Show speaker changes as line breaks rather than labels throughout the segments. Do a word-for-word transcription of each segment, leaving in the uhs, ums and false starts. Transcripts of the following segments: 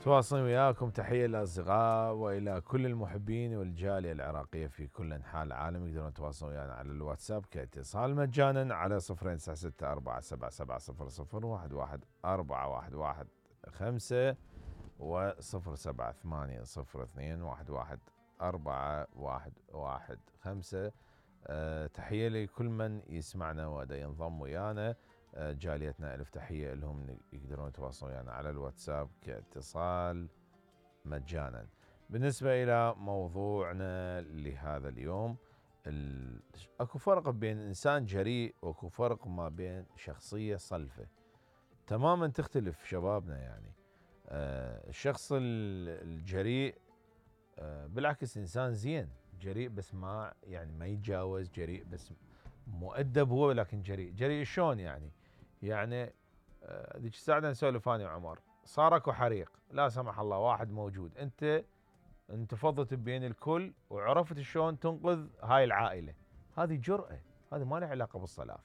تواصل وياكم. تحية للأصدقاء وإلى كل المحبين والجالية العراقية في كل أنحاء العالم. يقدرون يتواصلون ويانا على الواتساب كاتصال مجانا على صفرين تسعة ستة أربعة سبعة سبعة صفر صفر واحد واحد أربعة واحد واحد خمسة وصفر سبعة ثمانية صفر اثنين واحد واحد أربعة واحد واحد خمسة. أه تحية لكل من يسمعنا ودا ينضم ويانا. أه جاليتنا ألف تحية لهم. يقدرون يتواصلون ويانا على الواتساب كاتصال مجانا. بالنسبة إلى موضوعنا لهذا اليوم، ال... اكو فرق بين انسان جريء واكو فرق ما بين شخصية صلفة. تماما تختلف شبابنا يعني. آه الشخص الجريء آه بالعكس انسان زين، جريء بس ما يعني ما يتجاوز، جريء بس مؤدب هو لكن جريء. جريء شلون يعني؟ يعني آه ذيك الساعة نسولف انا وعمر، صار اكو حريق لا سمح الله، واحد موجود، انت انتفضت بين الكل وعرفت شلون تنقذ هاي العائلة. هذه جرأة، هذه ما لها علاقة بالصلافة.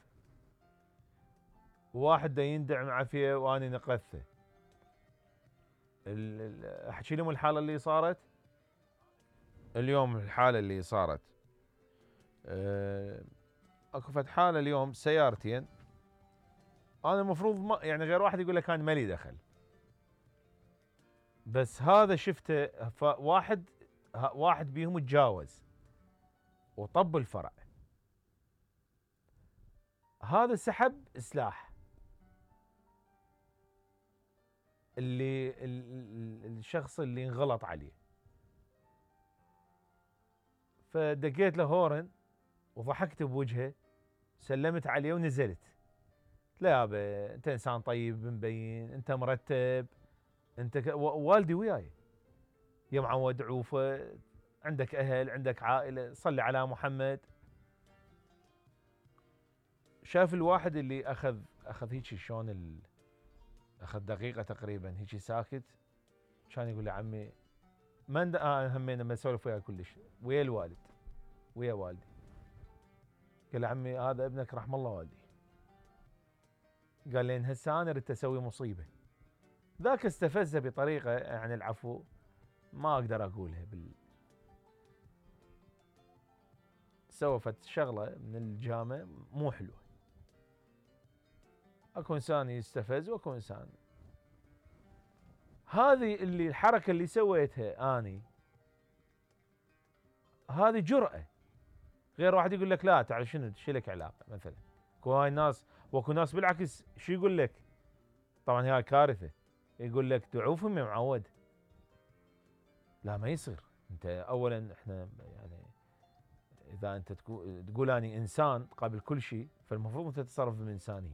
واحد دا يندعم عافية واني نقذته. احكي لهم الحالة اللي صارت اليوم، الحالة اللي صارت اه اكو فد حالة اليوم سيارتين، انا المفروض ما يعني غير واحد يقول لك كان مالي دخل، بس هذا شفته فواحد واحد بيهم تجاوز وطب الفرع، هذا سحب سلاح اللي الشخص اللي انغلط عليه، فدقيت له هورن وضحكت بوجهه، سلمت عليه ونزلت. لا يابا انت انسان طيب مبين، انت مرتب، انت ك... والدي وياي يا معود عوفه، عندك اهل عندك عائله، صلي على محمد. شاف الواحد اللي اخذ اخذ هيك شلون ال... اخذ دقيقه تقريبا هيك ساكت، كان يقول له عمي من آه همين لما اسولف وياه كلش ويا الوالد ويا والدي، قال له عمي هذا ابنك رحم الله والدي. قال لين هسه انا ردت اسوي مصيبه. ذاك استفزه بطريقه يعني العفو ما اقدر اقولها بال سوفت شغله من الجامع مو حلوه. اكو انسان يستفز واكو انسان. هذه اللي الحركه اللي سويتها اني هذه جرأة. غير واحد يقول لك لا تعال شنو شو لك علاقه مثلا. اكو هاي الناس واكو ناس بالعكس شو يقول لك، طبعا هاي كارثه، يقول لك تعوفهم يا معود. لا ما يصير. انت اولا احنا يعني اذا انت تقول تقول اني انسان قبل كل شيء، فالمفروض انت تتصرف بانسانيه.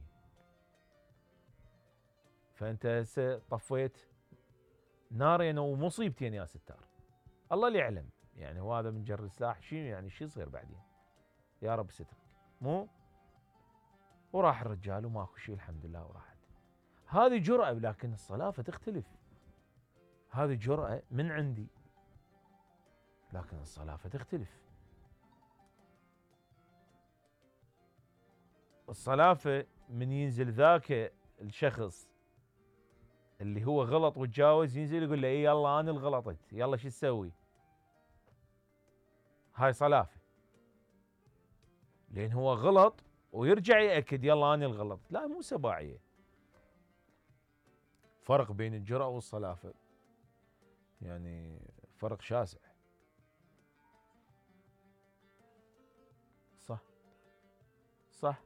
فانت هسه طفيت نارين ومصيبتين يا ستار، الله اللي يعلم يعني. هو هذا من جر سلاح شنو يعني شو يصير بعدين؟ يا رب سترك مو. وراح الرجال وماكو شيء الحمد لله وراحت. هذه جرأة، لكن الصلافة تختلف. هذه جرأة من عندي لكن الصلافة تختلف. الصلافة من ينزل ذاك الشخص اللي هو غلط وتجاوز، ينزل يقول له اي يلا انا اللي غلطت، يلا شو تسوي؟ هاي صلافة. لان هو غلط ويرجع يأكد يلا انا الغلط، لا مو سباعية. فرق بين الجرأة والصلافة يعني فرق شاسع. صح صح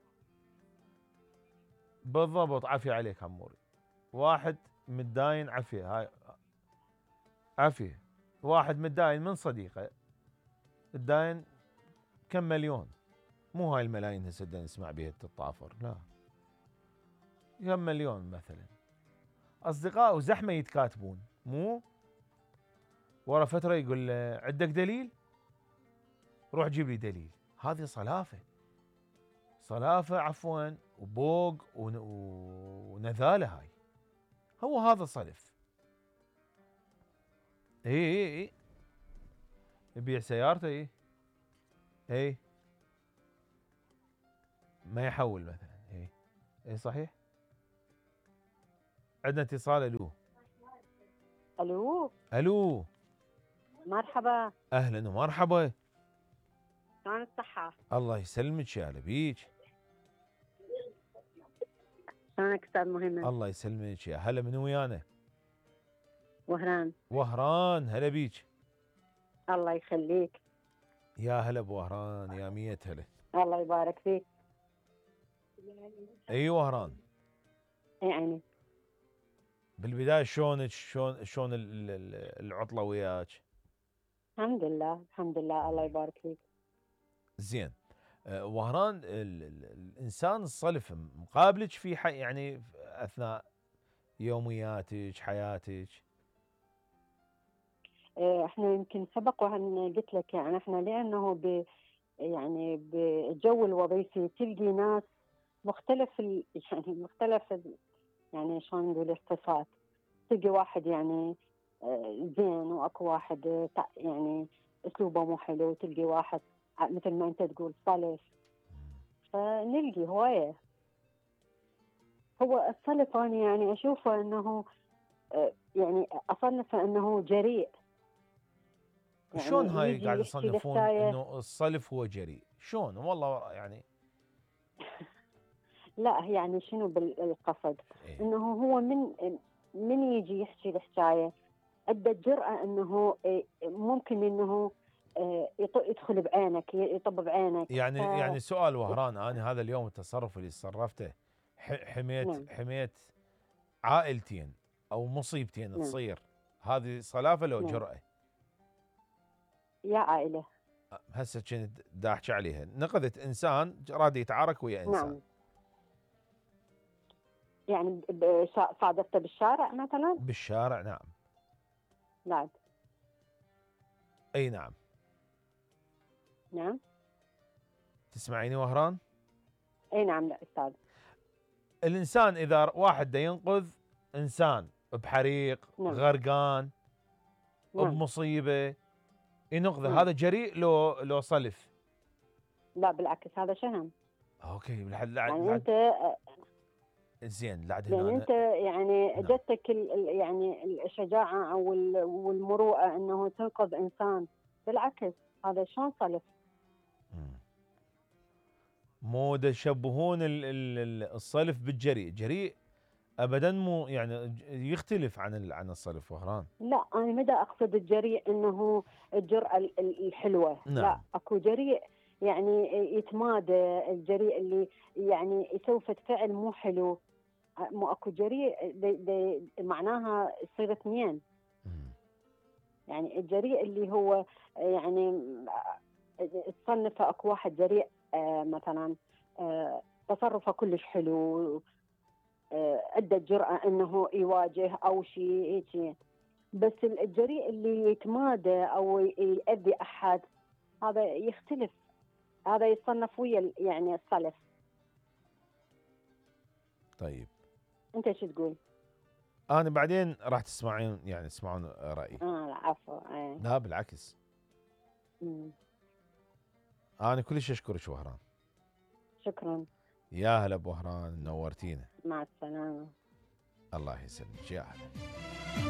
بالضبط. عافية عليك عموري. واحد متداين عافية، هاي عافية. واحد متداين من صديقه، الداين كم مليون، مو هاي الملايين هسه نسمع بها تتطافر، لا كم مليون مثلا. اصدقاء وزحمه يتكاتبون، مو ورا فتره يقول له عندك دليل؟ روح جيب لي دليل. هذه صلافه، صلافه عفوا وبوق ونذاله. هاي هو هذا صلف. اي اي اي يبيع سيارته، اي اي ما يحول مثلا. اي اي صحيح. عندنا اتصال. الو
الو.
الو.
مرحبا.
اهلا ومرحبا.
شلون الصحة؟
الله يسلمك يا هلا بيك.
شلونك استاذ مهند؟
الله يسلمك يا هلا، من ويانا؟
وهران.
وهران، هلا بيك.
الله يخليك.
يا هلا بوهران، يا مية هلا.
الله يبارك فيك.
اي وهران،
يعني
بالبداية شلونك؟ شلون شلون ال- ال- العطلة وياك؟
الحمد لله الحمد لله الله يبارك فيك.
زين. أه، وهران، ال ال الانسان الصلف مقابلك في حي يعني اثناء يومياتك حياتك؟
إيه، احنا يمكن سبق وان قلت لك يعني احنا لانه ب يعني بالجو الوظيفي تلقي ناس مختلف ال يعني مختلف ال يعني شلون نقول الصفات. تلقي واحد يعني آه، زين، واكو واحد آه، تع- يعني اسلوبه مو حلو، تلقي واحد ع- مثل ما انت تقول صلف. فنلقي هوايه. هو الصلف انا يعني اشوفه انه آه، يعني اصنفه انه جريء.
شلون
يعني
هاي
يجي
قاعد
يحكي
يصنفون
الحكايه.
انه الصلف هو جريء؟ شلون والله يعني؟
لا يعني شنو بالقصد؟
إيه؟
انه هو من من يجي يحكي الحكايه عنده الجرأة انه آه، ممكن انه آه، يط- يدخل بعينك، يطب بعينك.
يعني
ف
يعني سؤال وهران، انا هذا اليوم التصرف اللي تصرفته ح- حميت
نعم
حميت عائلتين او مصيبتين
نعم
تصير، هذه صلافه لو
نعم.
جرأه؟
يا عائلة.
هسه كنت دا احكي عليها، نقذت انسان راد يتعارك ويا انسان.
نعم. يعني ب- شا- صادفته بالشارع مثلا؟
بالشارع، نعم.
لا.
اي نعم.
نعم.
تسمعيني وهران؟
اي نعم. لا استاذ.
الانسان اذا واحد دا ينقذ انسان بحريق،
نعم
غرقان،
نعم
بمصيبه، ينقذه،
نعم.
هذا جريء لو لو صلف؟
لا بالعكس هذا شهم.
اوكي. لحد لعد
يعني
لعد
انت آه،
زين لعد هنا
يعني
أنا.
انت يعني
نعم.
جتك ال- ال- يعني الشجاعة او ال- والمروءة انه تنقذ انسان. بالعكس هذا شلون صلف؟
مم. مو دا يشبهون ال- ال- ال- الصلف بالجريء، جريء ابدا مو يعني يختلف عن ال- عن الصلف وهران.
لا انا مدى اقصد الجريء انه الجرأة ال- ال- الحلوة. لا
نعم.
اكو جريء يعني يتمادى، الجريء اللي يعني يسوي فد فعل مو حلو. مو اكو جريء دي دي معناها يصير اثنين.
مم.
يعني الجريء اللي هو يعني تصنفه اكو واحد جريء آه مثلا آه تصرفه كلش حلو، آه عنده الجرأة انه يواجه او شيء هيك. بس الجريء اللي يتمادى او يأذي احد هذا يختلف. هذا يصنف ويا ال- يعني الصلف.
طيب
انت شو تقول؟
انا بعدين راح تسمعين يعني تسمعون رايي.
اه لا عفوا. ايه.
لا بالعكس،
مم.
انا كلش اشكرك وهران.
شكرا.
يا هلا بوهران، نورتينا.
مع السلامة.
الله يسلمك يا هلا.